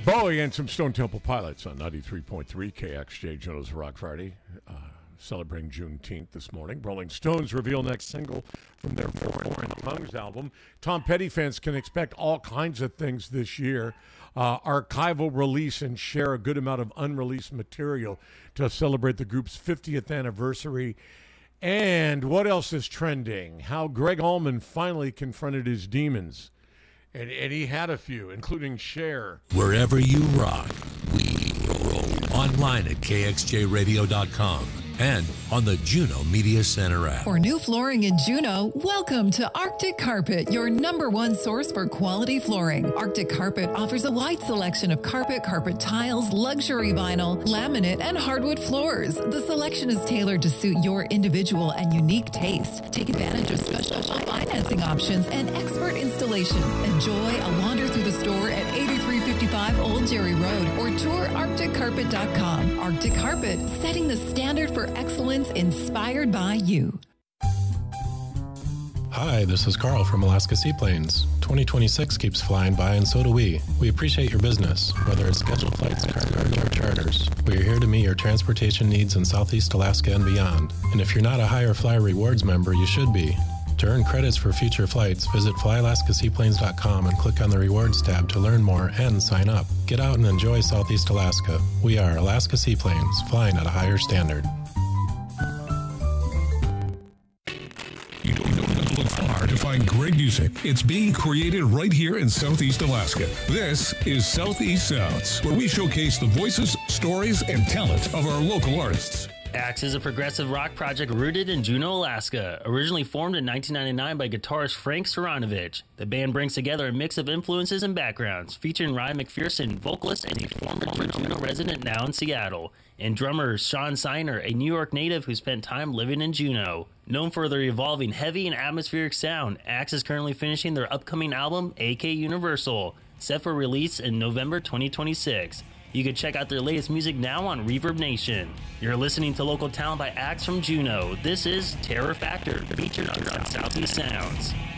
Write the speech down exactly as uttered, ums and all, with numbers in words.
Bowie and some Stone Temple Pilots on ninety-three point three K X J, Juno's Rock Friday, uh, celebrating Juneteenth this morning. Rolling Stones reveal next single from their Foreign Tongues album. Tom Petty fans can expect all kinds of things this year. Uh, archival release and share a good amount of unreleased material to celebrate the group's fiftieth anniversary. And what else is trending? How Greg Allman finally confronted his demons. And, and he had a few, including Cher. Wherever you rock, we roll. Online at K X J radio dot com and on the Juno Media Center app. For new flooring in Juneau, welcome to Arctic Carpet, your number one source for quality flooring. Arctic Carpet offers a wide selection of carpet, carpet tiles, luxury vinyl, laminate, and hardwood floors. The selection is tailored to suit your individual and unique taste. Take advantage of special financing options and expert installation. Enjoy a wander through the store at eighty-three fifty-five Old Jerry Road or tour arctic carpet dot com. Arctic Carpet, setting the standard for excellence inspired by you. Hi, this is Carl from Alaska Seaplanes. twenty twenty-six keeps flying by and so do we. We appreciate your business, whether it's scheduled flights, cargo, or charters. We are here to meet your transportation needs in Southeast Alaska and beyond. And if you're not a Hire Fly Rewards member, you should be. To earn credits for future flights, visit fly alaska seaplanes dot com and click on the Rewards tab to learn more and sign up. Get out and enjoy Southeast Alaska. We are Alaska Seaplanes, flying at a higher standard. You don't have to look far to find great music. It's being created right here in Southeast Alaska. This is Southeast Sounds, where we showcase the voices, stories, and talent of our local artists. Axe is a progressive rock project rooted in Juneau, Alaska. Originally formed in nineteen ninety-nine by guitarist Frank Saranovich, the band brings together a mix of influences and backgrounds, featuring Ryan McPherson, vocalist and a former Juneau resident now in Seattle, and drummer Sean Siner, a New York native who spent time living in Juneau. Known for their evolving heavy and atmospheric sound, Axe is currently finishing their upcoming album, A K Universal, set for release in November twenty twenty-six. You can check out their latest music now on Reverb Nation. You're listening to local talent by Axe from Juneau. This is Terror Factor, featured on Southeast Sounds.